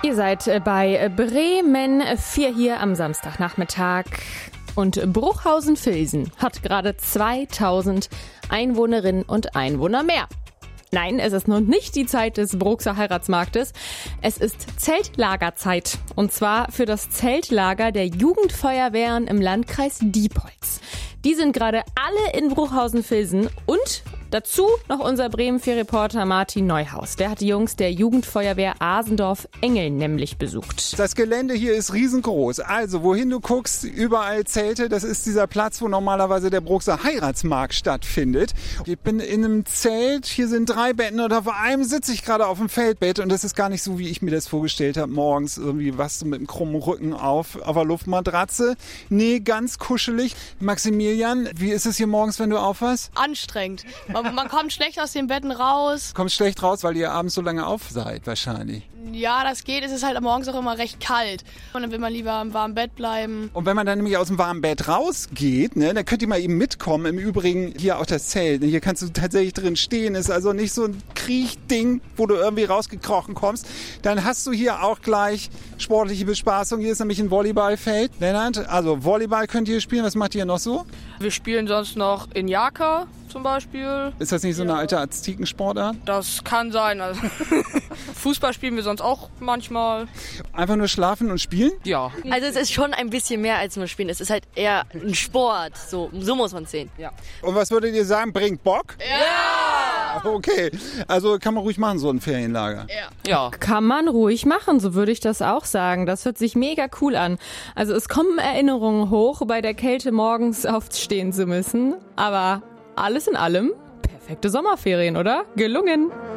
Ihr seid bei Bremen 4 hier am Samstagnachmittag. Und Bruchhausen-Vilsen hat gerade 2000 Einwohnerinnen und Einwohner mehr. Nein, es ist noch nicht die Zeit des Bruxer Heiratsmarktes. Es ist Zeltlagerzeit. Und zwar für das Zeltlager der Jugendfeuerwehren im Landkreis Diepholz. Die sind gerade alle in Bruchhausen-Vilsen und dazu noch unser Bremen 4-Reporter Martin Neuhaus. Der hat die Jungs der Jugendfeuerwehr Asendorf-Engel nämlich besucht. Das Gelände hier ist riesengroß. Also, wohin du guckst, überall Zelte. Das ist dieser Platz, wo normalerweise der Bruxer Heiratsmarkt stattfindet. Ich bin in einem Zelt. Hier sind 3 Betten und auf einem sitze ich gerade auf dem Feldbett. Und das ist gar nicht so, wie ich mir das vorgestellt habe. Morgens irgendwie was mit einem krummen Rücken auf der Luftmatratze. Nee, ganz kuschelig. Maximilian, wie ist es hier morgens, wenn du aufwachst? Anstrengend. Man kommt schlecht aus den Betten raus. Kommst schlecht raus, weil ihr abends so lange auf seid, wahrscheinlich. Ja, das geht. Es ist halt morgens auch immer recht kalt. Und dann will man lieber im warmen Bett bleiben. Und wenn man dann nämlich aus dem warmen Bett rausgeht, ne, dann könnt ihr mal eben mitkommen. Im Übrigen hier auch das Zelt. Hier kannst du tatsächlich drin stehen. Ist also nicht so ein Kriechding, wo du irgendwie rausgekrochen kommst. Dann hast du hier auch gleich sportliche Bespaßung. Hier ist nämlich ein Volleyballfeld. Lennart, also Volleyball könnt ihr spielen. Was macht ihr noch so? Wir spielen sonst noch in Jaka zum Beispiel. Ist das nicht so eine alte Aztekensportart? Das kann sein. Also Fußball spielen wir sonst auch manchmal. Einfach nur schlafen und spielen? Ja. Also es ist schon ein bisschen mehr als nur Spielen. Es ist halt eher ein Sport. So muss man es sehen. Ja. Und was würdet ihr sagen? Bringt Bock? Ja! Okay. Also kann man ruhig machen, so ein Ferienlager. Ja. Kann man ruhig machen, so würde ich das auch sagen. Das hört sich mega cool an. Also es kommen Erinnerungen hoch, bei der Kälte morgens aufstehen zu müssen. Aber alles in allem perfekte Sommerferien, oder? Gelungen!